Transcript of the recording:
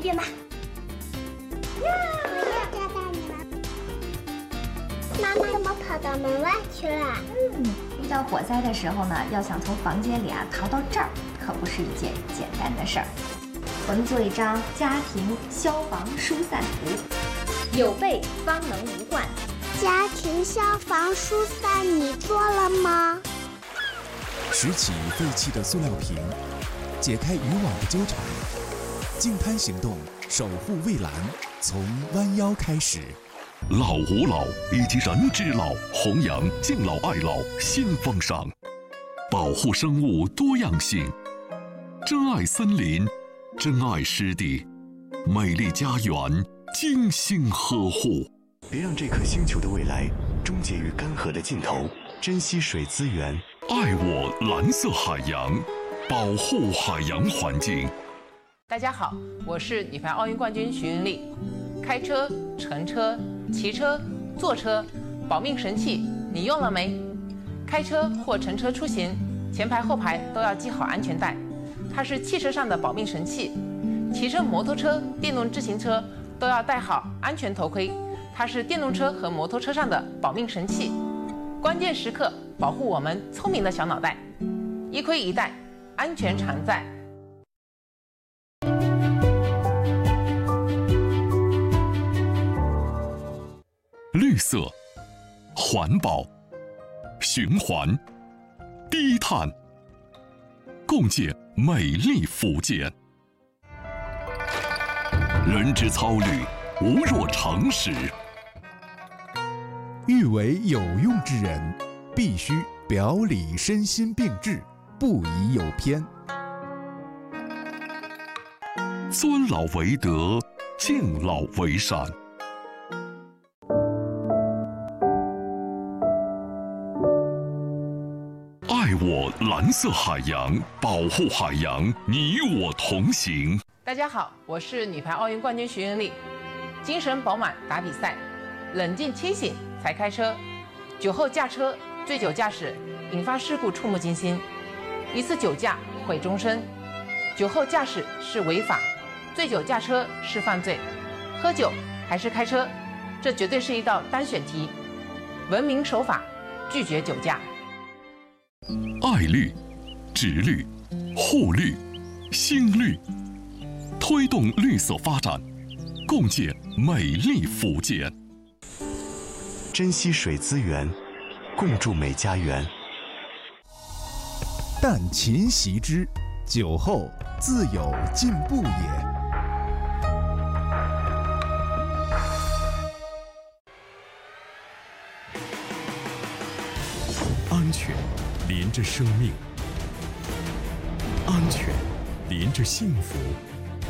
见吧。 我也抓到你了。妈妈怎么跑到门外去了？ 遇到火灾的时候呢，要想从房间里逃到这儿，可不是一件简单的事儿。我们做一张家庭消防疏散图，有备方能无患。 家庭消防疏散你做了吗？ 拾起废弃的塑料瓶，解开渔网的纠缠，净滩行动，守护蔚蓝，从弯腰开始。 老吾老以及人之老，弘扬敬老爱老新风尚，保护生物多样性，珍爱森林，珍爱湿地，美丽家园精心呵护。 别让这颗星球的未来终结于干涸的尽头，珍惜水资源， 爱我蓝色海洋，保护海洋环境。 大家好，我是女排奥运冠军徐云丽。开车、乘车、骑车、坐车，保命神器你用了没？开车或乘车出行，前排后排都要系好安全带，它是汽车上的保命神器。骑车摩托车、电动自行车都要戴好安全头盔，它是电动车和摩托车上的保命神器。关键时刻保护我们聪明的小脑袋，一盔一带，安全常在。 绿色、环保、循环、低碳，共建美丽福建。人之操虑，无若常识。 欲为有用之人，必须表里身心并治，不宜有偏。 尊老为德，敬老为善。爱我蓝色海洋，保护海洋，你我同行。 大家好，我是女排奥运冠军徐云丽。精神饱满打比赛，冷静清醒才开车。酒后驾车、醉酒驾驶引发事故触目惊心，一次酒驾毁终身。酒后驾驶是违法，醉酒驾车是犯罪。喝酒还是开车，这绝对是一道单选题。文明守法，拒绝酒驾。 爱绿、植绿、护绿、新绿，推动绿色发展，共建美丽福建。 珍惜水资源，共筑美家园。 但勤习之，酒后自有进步也。 安全连着生命，安全连着幸福。